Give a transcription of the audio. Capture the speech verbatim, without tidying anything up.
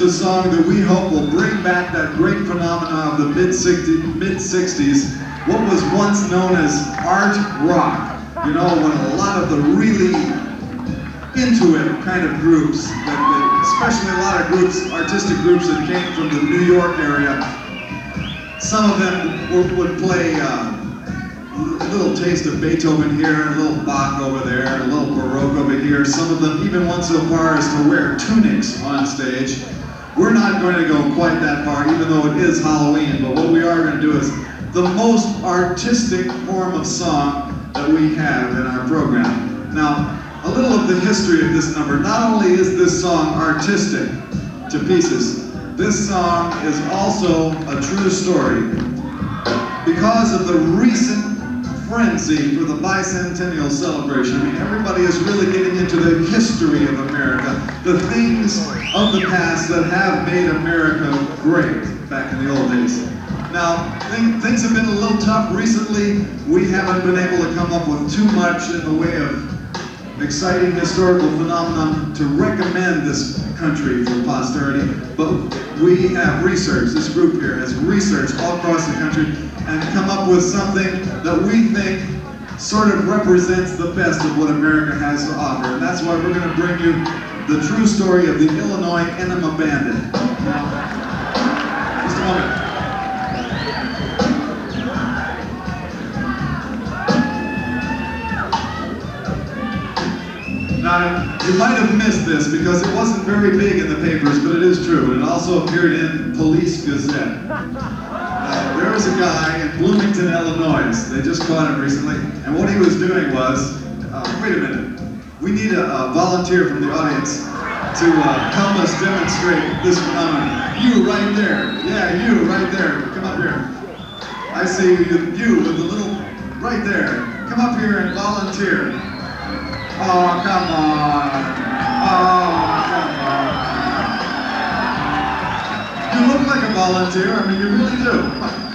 a song that we hope will bring back that great phenomenon of the mid-sixties, what was once known as art rock. You know, when a lot of the really into it kind of groups, that, that, especially a lot of groups, artistic groups that came from the New York area, some of them would, would play uh, a little taste of Beethoven here, a little Bach over there, a little Baroque over here. Some of them even went so far as to wear tunics on stage. We're not going to go quite that far, even though it is Halloween, but what we are going to do is the most artistic form of song that we have in our program. Now, a little of the history of this number. Not only is this song artistic to pieces, this song is also a true story. Because of the recent frenzy for the bicentennial celebration, I mean, everybody is really getting into the history of America, the things of the past that have made America great back in the old days. Now, th things have been a little tough recently. We haven't been able to come up with too much in the way of exciting historical phenomenon to recommend this country for posterity, but we have researched, this group here has researched all across the country and come up with something that we think sort of represents the best of what America has to offer. And that's why we're going to bring you the true story of the Illinois Enema Bandit. Just a moment. Now, you might have missed this because it wasn't very big in the papers, but it is true. And it also appeared in Police Gazette. Uh, there was a guy in Bloomington, Illinois. They just caught him recently. And what he was doing was, uh, wait a minute, we need a, a volunteer from the audience to uh, help us demonstrate this phenomenon. You right there. Yeah, you right there. Come up here. I see you, you with the little, right there. Come up here and volunteer. Oh, come on. Oh, come on. You look like a volunteer. I mean, you really do.